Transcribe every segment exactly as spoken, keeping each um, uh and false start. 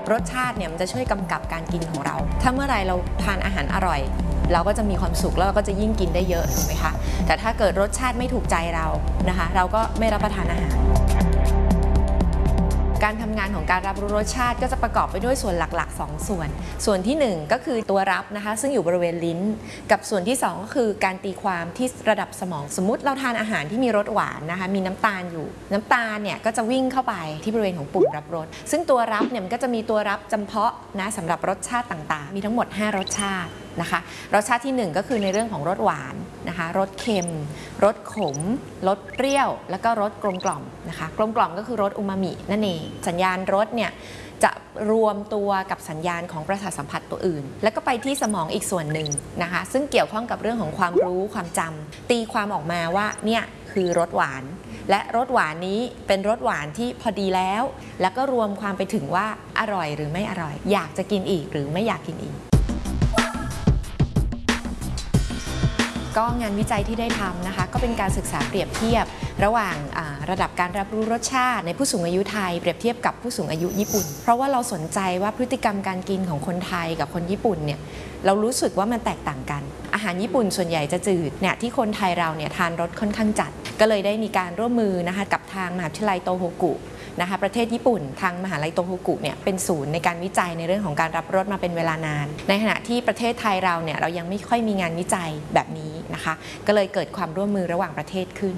รสชาติเนี่ยมันจะช่วยกำกับการกินของเราถ้าเมื่อไรเราทานอาหารอร่อยเราก็จะมีความสุขแล้วเราก็จะยิ่งกินได้เยอะถูกไหมคะแต่ถ้าเกิดรสชาติไม่ถูกใจเรานะคะเราก็ไม่รับประทานอาหารการทำงานของการรับรู้รสชาติก็จะประกอบไปด้วยส่วนหลักๆสองส่วนส่วนที่หนึ่งก็คือตัวรับนะคะซึ่งอยู่บริเวณลิ้นกับส่วนที่สองก็คือการตีความที่ระดับสมองสมมุติเราทานอาหารที่มีรสหวานนะคะมีน้ำตาลอยู่น้ำตาลเนี่ยก็จะวิ่งเข้าไปที่บริเวณของปุ่มรับรสซึ่งตัวรับเนี่ยมันก็จะมีตัวรับจำเพาะนะสำหรับรสชาติต่างๆมีทั้งหมดห้ารสชาตินะคะรสชาติที่หนึ่งก็คือในเรื่องของรสหวานนะคะรสเค็มรสขมรสเปรี้ยวแล้วก็รสกลมกล่อมนะคะกลมกล่อมก็คือรสอูมามินั่นเองสัญญาณรสเนี่ยจะรวมตัวกับสัญญาณของประสาทสัมผัสตัวอื่นแล้วก็ไปที่สมองอีกส่วนหนึ่งนะคะซึ่งเกี่ยวข้องกับเรื่องของความรู้ความจำตีความออกมาว่าเนี่ยคือรสหวานและรสหวานนี้เป็นรสหวานที่พอดีแล้วแล้วก็รวมความไปถึงว่าอร่อยหรือไม่อร่อยอยากจะกินอีกหรือไม่อยากกินอีกก็งานวิจัยที่ได้ทำนะคะก็เป็นการศึกษาเปรียบเทียบระหว่างระดับการรับรู้รสชาติในผู้สูงอายุไทยเปรียบเทียบกับผู้สูงอายุญี่ปุ่นเพราะว่าเราสนใจว่าพฤติกรรมการกินของคนไทยกับคนญี่ปุ่นเนี่ยเรารู้สึกว่ามันแตกต่างกันอาหารญี่ปุ่นส่วนใหญ่จะจืดเนี่ยที่คนไทยเราเนี่ยทานรสค่อนข้างจัดก็เลยได้มีการร่วมมือนะคะกับทางมหาวิทยาลัยโตโฮกุนะคะประเทศญี่ปุ่นทางมหาลัยโตโฮกุเนี่ยเป็นศูนย์ในการวิจัยในเรื่องของการรับรสมาเป็นเวลานานในขณะที่ประเทศไทยเราเนี่ยเรายังไม่ค่อยมีงานวิจัยแบบนี้นะคะก็เลยเกิดความร่วมมือระหว่างประเทศขึ้น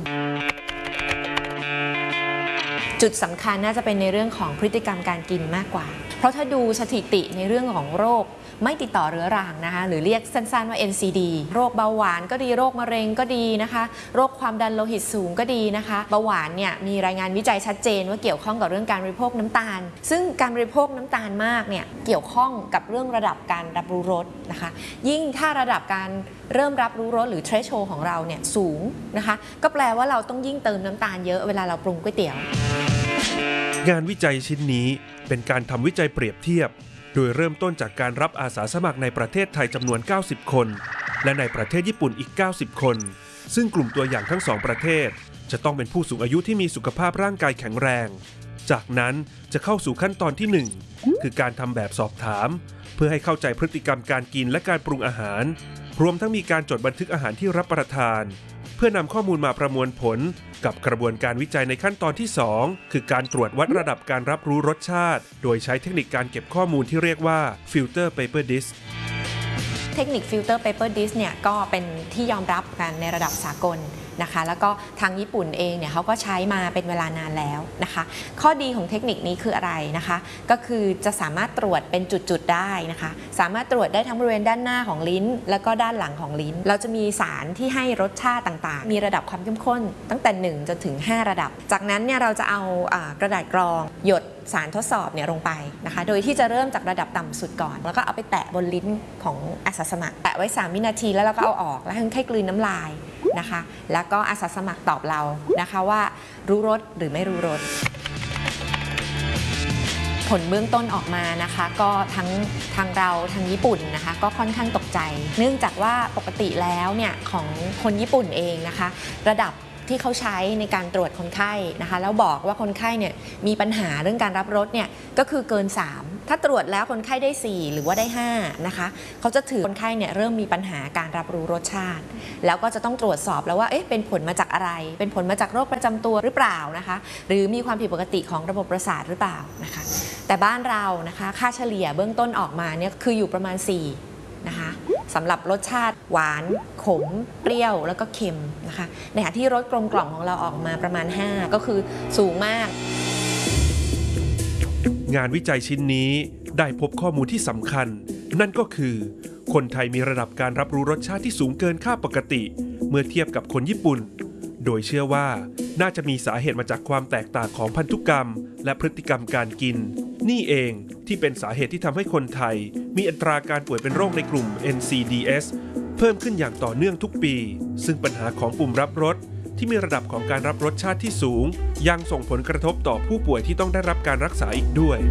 จุดสำคัญน่าจะเป็นในเรื่องของพฤติกรรมการกินมากกว่าเพราะถ้าดูสถิติในเรื่องของโรคไม่ติดต่อเรื้อรังนะคะหรือเรียกสั้นๆว่า เอ็น ซี ดี โรคเบาหวานก็ดีโรคมะเร็งก็ดีนะคะโรคความดันโลหิตสูงก็ดีนะคะเบาหวานเนี่ยมีรายงานวิจัยชัดเจนว่าเกี่ยวข้องกับเรื่องการบริโภคน้ำตาลซึ่งการบริโภคน้ำตาลมากเนี่ยเกี่ยวข้องกับเรื่องระดับการรับรู้รสนะคะยิ่งถ้าระดับการเริ่มรับรู้รสหรือ threshold ของเราเนี่ยสูงนะคะก็แปลว่าเราต้องยิ่งเติมน้ำตาลเยอะเวลาเราปรุงก๋วยเตี๋ยวงานวิจัยชิ้นนี้เป็นการทำวิจัยเปรียบเทียบโดยเริ่มต้นจากการรับอาสาสมัครในประเทศไทยจำนวนเก้าสิบคนและในประเทศญี่ปุ่นอีกเก้าสิบคนซึ่งกลุ่มตัวอย่างทั้งสองประเทศจะต้องเป็นผู้สูงอายุที่มีสุขภาพร่างกายแข็งแรงจากนั้นจะเข้าสู่ขั้นตอนที่หนึ่งคือการทำแบบสอบถามเพื่อให้เข้าใจพฤติกรรมการกินและการปรุงอาหารรวมทั้งมีการจดบันทึกอาหารที่รับประทานเพื่อนำข้อมูลมาประมวลผลกับกระบวนการวิจัยในขั้นตอนที่สองคือการตรวจวัดระดับการรับรู้รสชาติโดยใช้เทคนิคการเก็บข้อมูลที่เรียกว่า Filter Paper Disc เทคนิค Filter Paper Disc เนี่ยก็เป็นที่ยอมรับกันในระดับสากลนะคะแล้วก็ทางญี่ปุ่นเองเนี่ยเขาก็ใช้มาเป็นเวลานานแล้วนะคะข้อดีของเทคนิคนี้คืออะไรนะคะก็คือจะสามารถตรวจเป็นจุดๆได้นะคะสามารถตรวจได้ทั้งบริเวณด้านหน้าของลิ้นแล้วก็ด้านหลังของลิ้นเราจะมีสารที่ให้รสชาติต่างๆมีระดับความเข้มข้นตั้งแต่หนึ่งจนถึงห้าระดับจากนั้นเนี่ยเราจะเอากระดาษกรองหยดสารทดสอบเนี่ยลงไปนะคะโดยที่จะเริ่มจากระดับต่ำสุดก่อนแล้วก็เอาไปแตะบนลิ้นของอาสาสมัครแตะไว้สามวินาทีแล้วเราก็เอาออกแล้วให้ให้กลืนน้ำลายนะคะแล้วก็อาสาสมัครตอบเรานะคะว่ารู้รสหรือไม่รู้รสผลเบื้องต้นออกมานะคะก็ทั้งทางเราทางญี่ปุ่นนะคะก็ค่อนข้างตกใจเนื่องจากว่าปกติแล้วเนี่ยของคนญี่ปุ่นเองนะคะระดับที่เขาใช้ในการตรวจคนไข้นะคะแล้วบอกว่าคนไข้เนี่ยมีปัญหาเรื่องการรับรสเนี่ยก็คือเกินสามถ้าตรวจแล้วคนไข้ได้สี่หรือว่าได้ห้านะคะเขาจะถือคนไข้เนี่ยเริ่มมีปัญหาการรับรู้รสชาติแล้วก็จะต้องตรวจสอบแล้วว่าเอ๊ะเป็นผลมาจากอะไรเป็นผลมาจากโรคประจำตัวหรือเปล่านะคะหรือมีความผิดปกติของระบบประสาทหรือเปล่านะคะแต่บ้านเรานะคะค่าเฉลี่ยเบื้องต้นออกมาเนี่ยคืออยู่ประมาณสี่นะคะสำหรับรสชาติหวานขมเปรี้ยวแล้วก็เค็มนะคะในขณะที่รสกลมกล่อมของเราออกมาประมาณห้าก็คือสูงมากงานวิจัยชิ้นนี้ได้พบข้อมูลที่สำคัญนั่นก็คือคนไทยมีระดับการรับรู้รสชาติที่สูงเกินค่าปกติเมื่อเทียบกับคนญี่ปุ่นโดยเชื่อว่าน่าจะมีสาเหตุมาจากความแตกต่างของพันธุกรรมและพฤติกรรมการกินนี่เองที่เป็นสาเหตุที่ทำให้คนไทยมีอัตราการป่วยเป็นโรคในกลุ่ม เอ็น ซี ดี เอส เพิ่มขึ้นอย่างต่อเนื่องทุกปีซึ่งปัญหาของปุ่มรับรสที่มีระดับของการรับรสชาติที่สูงยังส่งผลกระทบต่อผู้ป่วยที่ต้องได้รับการรักษาอีกด้วย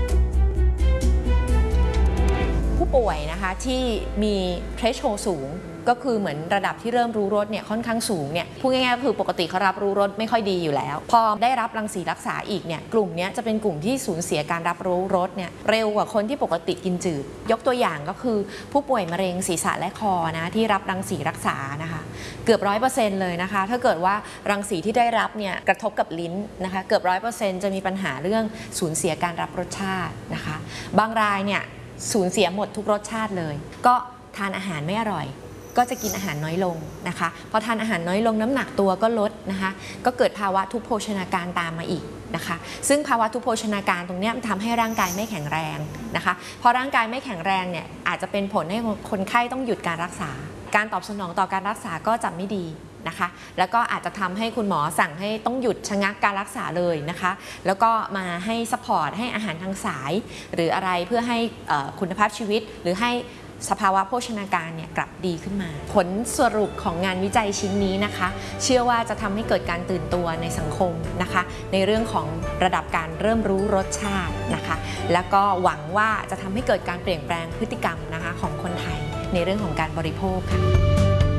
ผู้ป่วยนะคะที่มี threshold สูงก็คือเหมือนระดับที่เริ่มรู้รสเนี่ยค่อนข้างสูงเนี่ยพูดง่ายๆคือปกติเขารับรู้รสไม่ค่อยดีอยู่แล้วพอได้รับรังสีรักษาอีกเนี่ยกลุ่มนี้จะเป็นกลุ่มที่สูญเสียการรับรู้รสเนี่ยเร็วกว่าคนที่ปกติกินจืดยกตัวอย่างก็คือผู้ป่วยมะเร็งศีรษะและคอนะที่รับรังสีรักษานะคะเกือบร้อยเปอร์เซ็นต์เลยนะคะถ้าเกิดว่ารังสีที่ได้รับเนี่ยกระทบกับลิ้นนะคะเกือบร้อยเปอร์เซ็นต์จะมีปัญหาเรื่องสูญเสียการรับรสชาตินะคะบางรายเนี่ยสูญเสียหมดทุกรสชาติเลยก็ทานอาหารไม่อร่อยก็จะกินอาหารน้อยลงนะคะพอทานอาหารน้อยลงน้ำหนักตัวก็ลดนะคะก็เกิดภาวะทุพโภชนาการตามมาอีกนะคะซึ่งภาวะทุพโภชนาการตรงนี้มันทำให้ร่างกายไม่แข็งแรงนะคะพอร่างกายไม่แข็งแรงเนี่ยอาจจะเป็นผลให้คนไข้ต้องหยุดการรักษาการตอบสนองต่อการรักษาก็จะไม่ดีนะคะแล้วก็อาจจะทำให้คุณหมอสั่งให้ต้องหยุดชะงักการรักษาเลยนะคะแล้วก็มาให้ซัพพอร์ตให้อาหารทางสายหรืออะไรเพื่อให้คุณภาพชีวิตหรือให้สภาวะโภชนาการเนี่ยกลับดีขึ้นมาผลสรุปของงานวิจัยชิ้นนี้นะคะเชื่อว่าจะทำให้เกิดการตื่นตัวในสังคมนะคะในเรื่องของระดับการเริ่มรู้รสชาตินะคะแล้วก็หวังว่าจะทำให้เกิดการเปลี่ยนแปลงพฤติกรรมนะคะของคนไทยในเรื่องของการบริโภคค่ะ